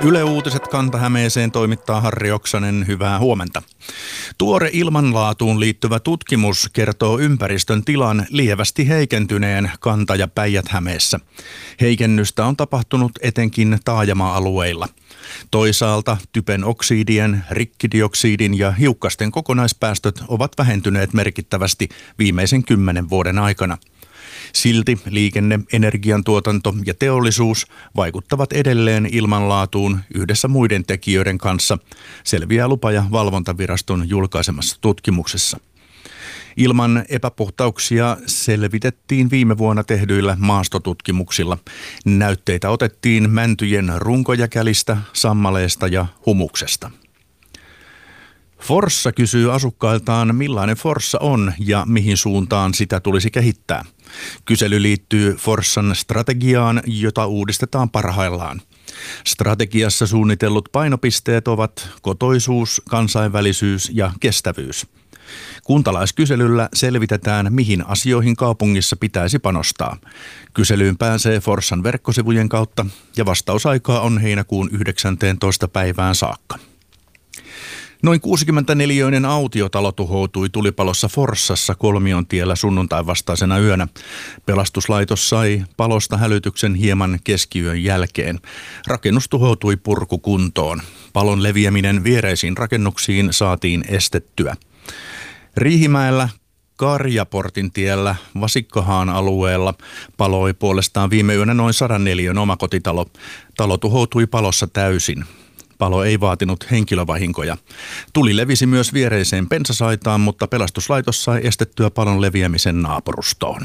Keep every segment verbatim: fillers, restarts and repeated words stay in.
Yle Uutiset Kanta-Hämeeseen toimittaa Harri Oksanen. Hyvää huomenta. Tuore ilmanlaatuun liittyvä tutkimus kertoo ympäristön tilan lievästi heikentyneen Kanta- ja Päijät-Hämeessä. Heikennystä on tapahtunut etenkin taajama-alueilla. Toisaalta typen oksidien, rikkidioksidin ja hiukkasten kokonaispäästöt ovat vähentyneet merkittävästi viimeisen kymmenen vuoden aikana. Silti liikenne, energiantuotanto ja teollisuus vaikuttavat edelleen ilmanlaatuun yhdessä muiden tekijöiden kanssa, selviää lupa- ja valvontaviraston julkaisemassa tutkimuksessa. Ilman epäpuhtauksia selvitettiin viime vuonna tehdyillä maastotutkimuksilla. Näytteitä otettiin mäntyjen runkojäkälistä, sammaleesta ja humuksesta. Forssa kysyy asukkailtaan, millainen Forssa on ja mihin suuntaan sitä tulisi kehittää. Kysely liittyy Forssan strategiaan, jota uudistetaan parhaillaan. Strategiassa suunnitellut painopisteet ovat kotoisuus, kansainvälisyys ja kestävyys. Kuntalaiskyselyllä selvitetään, mihin asioihin kaupungissa pitäisi panostaa. Kyselyyn pääsee Forssan verkkosivujen kautta ja vastausaikaa on heinäkuun yhdeksästoista päivään saakka. Noin kuusikymmentäneliöinen autiotalo tuhoutui tulipalossa Forssassa Kolmiontiellä sunnuntain vastaisena yönä. Pelastuslaitos sai palosta hälytyksen hieman keskiyön jälkeen. Rakennus tuhoutui purkukuntoon. Palon leviäminen viereisiin rakennuksiin saatiin estettyä. Riihimäellä Karjaportin tiellä Vasikkahaan alueella paloi puolestaan viime yönä noin sadan neliön omakotitalo. Talo tuhoutui palossa täysin. Palo ei vaatinut henkilövahinkoja. Tuli levisi myös viereiseen pensasaitaan, mutta pelastuslaitos sai estettyä palon leviämisen naapurustoon.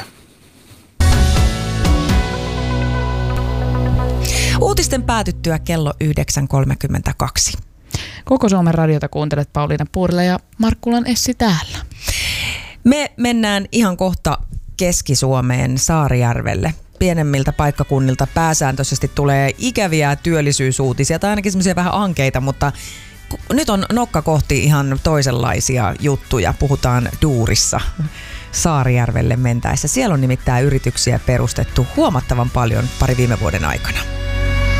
Uutisten päätyttyä kello yhdeksän kolmekymmentäkaksi. Koko Suomen radiota kuuntelet Pauliina Puurila ja Markkulan Essi täällä. Me mennään ihan kohta Keski-Suomeen Saarijärvelle. Pienemmiltä paikkakunnilta pääsääntöisesti tulee ikäviä työllisyysuutisia tai ainakin semmoisia vähän ankeita, mutta nyt on nokka kohti ihan toisenlaisia juttuja. Puhutaan duurissa Saarijärvelle mentäessä. Siellä on nimittäin yrityksiä perustettu huomattavan paljon pari viime vuoden aikana.